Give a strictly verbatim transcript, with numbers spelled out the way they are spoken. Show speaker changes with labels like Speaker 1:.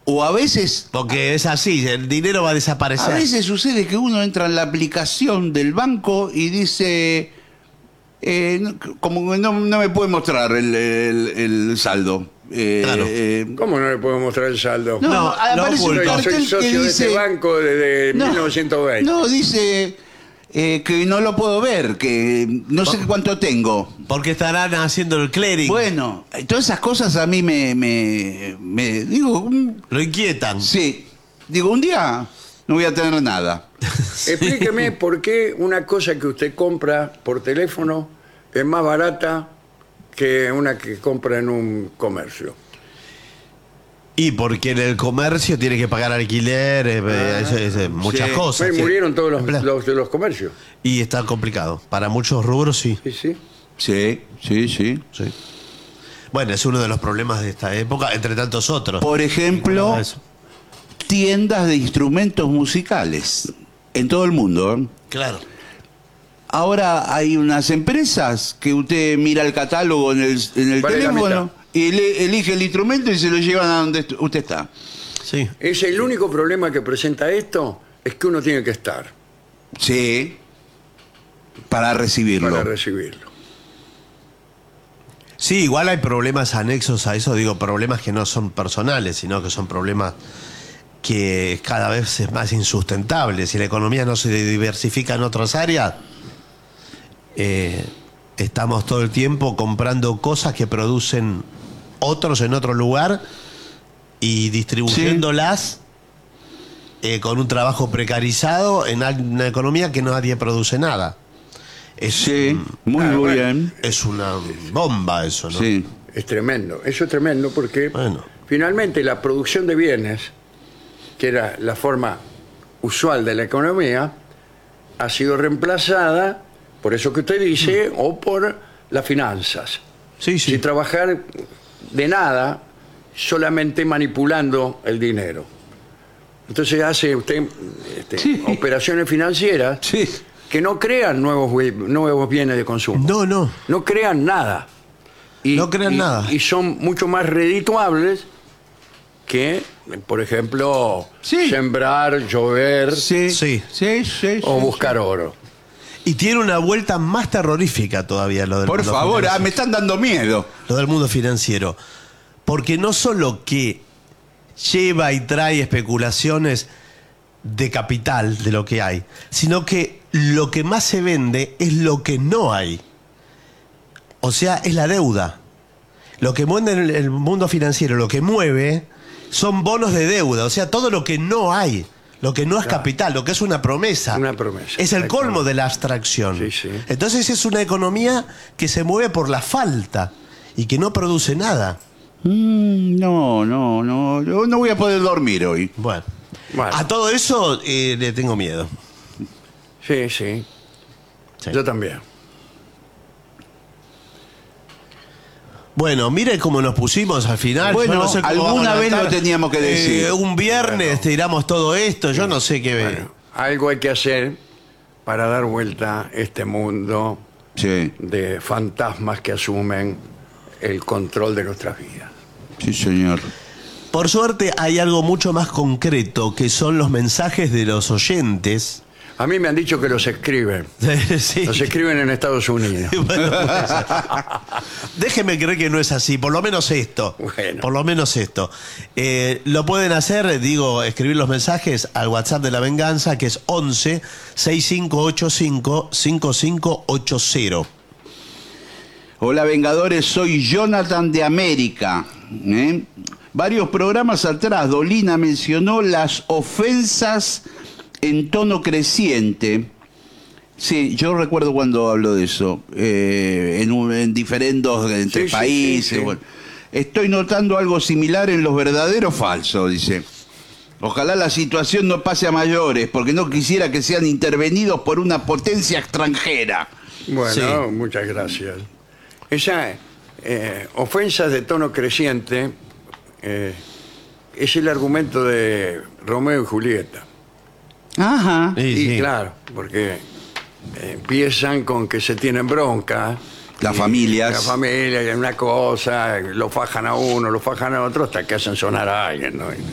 Speaker 1: O a veces...
Speaker 2: Porque es así, el dinero va a desaparecer.
Speaker 1: A veces sucede que uno entra en la aplicación del banco y dice... Eh, no, como que no, no me puede mostrar el, el, el saldo. Eh,
Speaker 2: Claro.
Speaker 1: eh,
Speaker 3: ¿Cómo no le puedo mostrar el saldo?
Speaker 1: no,
Speaker 2: No,
Speaker 1: aparece
Speaker 2: lo
Speaker 1: un
Speaker 2: oculto.
Speaker 3: Yo soy
Speaker 1: cartel
Speaker 3: socio
Speaker 1: que
Speaker 3: de
Speaker 1: dice...
Speaker 3: este banco desde
Speaker 1: No,
Speaker 3: mil novecientos veinte.
Speaker 1: No, dice eh, que no lo puedo ver, que no sé cuánto tengo.
Speaker 2: Porque estarán haciendo el clearing.
Speaker 1: Bueno, todas esas cosas a mí me... me, me digo, un-
Speaker 2: Lo inquietan.
Speaker 1: sí, digo, un día no voy a tener nada.
Speaker 3: Explíqueme por qué una cosa que usted compra por teléfono es más barata que una que compra en un comercio.
Speaker 2: Y porque en el comercio tiene que pagar alquiler, eh,
Speaker 3: Ah,
Speaker 2: eso- eso, muchas
Speaker 1: sí.
Speaker 2: cosas.
Speaker 3: Ahí
Speaker 2: sí.
Speaker 3: murieron todos los,
Speaker 2: Empleados.
Speaker 3: los de los comercios.
Speaker 2: Y está complicado. Para muchos rubros, sí.
Speaker 3: Sí, sí.
Speaker 1: Sí, sí, sí.
Speaker 2: sí. Bueno, es uno de los problemas de esta época, entre tantos otros.
Speaker 1: Por ejemplo,
Speaker 2: Eso.
Speaker 1: tiendas de instrumentos musicales en todo el mundo. ¿eh?
Speaker 2: Claro.
Speaker 1: Ahora hay unas empresas que usted mira el catálogo en el, en el
Speaker 3: Vale la
Speaker 1: teléfono
Speaker 3: mitad.
Speaker 1: y le, elige el instrumento y se lo llevan a donde est- usted está.
Speaker 2: Sí.
Speaker 3: Es el único problema que presenta esto, es que uno tiene que estar
Speaker 1: Sí, para recibirlo.
Speaker 3: para recibirlo.
Speaker 2: Sí, igual hay problemas anexos a eso, digo, problemas que no son personales, sino que son problemas que cada vez es más insustentable. Si la economía no se diversifica en otras áreas, eh, estamos todo el tiempo comprando cosas que producen otros en otro lugar y distribuyéndolas eh, con un trabajo precarizado en una economía que nadie produce nada. Es,
Speaker 1: Sí, muy
Speaker 3: Ah, bueno.
Speaker 1: bien.
Speaker 2: es una bomba eso, ¿no?
Speaker 1: Sí.
Speaker 3: Es tremendo. Eso es tremendo porque
Speaker 2: Bueno.
Speaker 3: finalmente la producción de bienes, que era la forma usual de la economía, ha sido reemplazada por eso que usted dice o por las finanzas.
Speaker 2: Sí, sí.
Speaker 3: Sin trabajar de nada, solamente manipulando el dinero. Entonces hace usted este,
Speaker 1: Sí.
Speaker 3: operaciones financieras
Speaker 1: Sí.
Speaker 3: que no crean nuevos, bi- nuevos bienes de consumo.
Speaker 2: No, no.
Speaker 3: No crean nada. Y,
Speaker 2: No crean
Speaker 3: y-
Speaker 2: nada.
Speaker 3: Y son mucho más redituables que, por ejemplo,
Speaker 1: Sí.
Speaker 3: sembrar, llover
Speaker 1: Sí,
Speaker 2: Sí.
Speaker 1: sí, sí,
Speaker 3: o
Speaker 1: sí,
Speaker 3: buscar
Speaker 1: sí.
Speaker 3: oro.
Speaker 2: Y tiene una vuelta más terrorífica todavía lo del
Speaker 1: Por
Speaker 2: mundo
Speaker 1: favor, ah,
Speaker 2: financiero.
Speaker 1: me están dando miedo.
Speaker 2: Lo del mundo financiero. Porque no solo que lleva y trae especulaciones de capital de lo que hay, sino que lo que más se vende es lo que no hay. O sea, es la deuda. Lo que mueve en el mundo financiero, lo que mueve, son bonos de deuda. O sea, todo lo que no hay, lo que no es
Speaker 3: Claro.
Speaker 2: capital, lo que es una promesa.
Speaker 3: Una promesa.
Speaker 2: Es el
Speaker 3: Exactamente.
Speaker 2: colmo de la abstracción.
Speaker 3: Sí, sí.
Speaker 2: Entonces es una economía que se mueve por la falta y que no produce nada.
Speaker 1: Mm, no, no, no. Yo no voy a poder dormir hoy.
Speaker 2: Bueno,
Speaker 3: Bueno.
Speaker 2: a todo eso eh, le tengo miedo.
Speaker 3: Sí, sí.
Speaker 2: Sí.
Speaker 3: Yo también.
Speaker 2: Bueno, mire cómo nos pusimos al final.
Speaker 1: Bueno,
Speaker 2: Yo no sé cómo
Speaker 1: alguna
Speaker 2: vamos a
Speaker 1: vez
Speaker 2: levantar.
Speaker 1: lo teníamos que decir.
Speaker 2: Eh, un viernes
Speaker 3: Bueno.
Speaker 2: tiramos todo esto. Yo no sé qué ver.
Speaker 3: Bueno, algo hay que hacer para dar vuelta a este mundo
Speaker 1: Sí,
Speaker 3: de fantasmas que asumen el control de nuestras vidas.
Speaker 1: sí, señor.
Speaker 2: Por suerte hay algo mucho más concreto que son los mensajes de los oyentes.
Speaker 3: A mí me han dicho que los escriben.
Speaker 2: Sí.
Speaker 3: Los escriben en Estados Unidos.
Speaker 2: Bueno, puede ser. Déjeme creer que no es así, por lo menos esto.
Speaker 3: Bueno.
Speaker 2: Por lo menos esto. Eh, lo pueden hacer, digo, escribir los mensajes al WhatsApp de la venganza, que es once sesenta y cinco ochenta y cinco cincuenta y cinco ochenta.
Speaker 1: Hola, Vengadores, soy Jonathan de América. ¿eh? Varios programas atrás, Dolina mencionó las ofensas en tono creciente. Sí, yo recuerdo cuando hablo de eso, eh, en, un- en diferendos entre
Speaker 3: Sí, sí,
Speaker 1: países.
Speaker 3: sí, sí.
Speaker 1: Bueno. Estoy notando algo similar en los verdaderos falsos, dice. Ojalá la situación no pase a mayores, porque no quisiera que sean intervenidos por una potencia extranjera.
Speaker 3: Bueno,
Speaker 2: Sí.
Speaker 3: muchas gracias. Esa eh, ofensa de tono creciente eh, es el argumento de Romeo y Julieta.
Speaker 1: Ajá.
Speaker 2: Sí,
Speaker 3: y
Speaker 2: sí.
Speaker 3: claro, porque eh, empiezan con que se tienen bronca.
Speaker 1: Las
Speaker 3: y
Speaker 1: familias.
Speaker 3: La familia, y una cosa, lo fajan a uno, lo fajan a otro, hasta que hacen sonar a alguien, ¿no?